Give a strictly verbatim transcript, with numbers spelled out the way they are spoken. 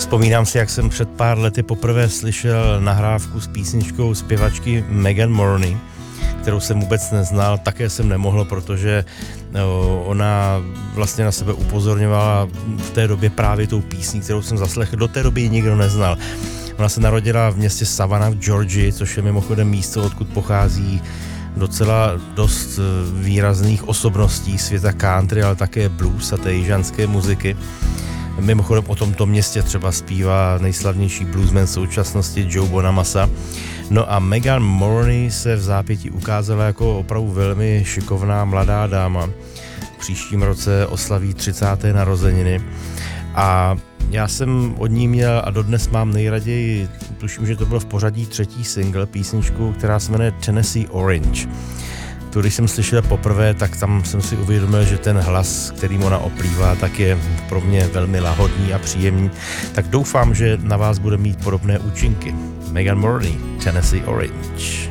Vzpomínám si, jak jsem před pár lety poprvé slyšel nahrávku s písničkou zpěvačky Megan Moroney, kterou jsem vůbec neznal, také jsem nemohl, protože no, ona vlastně na sebe upozorňovala v té době právě tou písní, kterou jsem zaslechl. Do té doby ji nikdo neznal. Ona se narodila v městě Savannah v Georgii, což je mimochodem místo, odkud pochází docela dost výrazných osobností světa country, ale také blues a té jižanské muziky. Mimochodem o tomto městě třeba zpívá nejslavnější bluesman současnosti Joe Bonamassa. No a Megan Moroney se v zápětí ukázala jako opravdu velmi šikovná mladá dáma. V příštím roce oslaví třicáté narozeniny a já jsem od ní měl a dodnes mám nejraději, tuším, že to byl v pořadí třetí single, písničku, která se jmenuje Tennessee Orange. Tu, když jsem slyšel poprvé, tak tam jsem si uvědomil, že ten hlas, kterým ona oplývá, tak je pro mě velmi lahodný a příjemný. Tak doufám, že na vás bude mít podobné účinky. Megan Moroney, Tennessee Orange.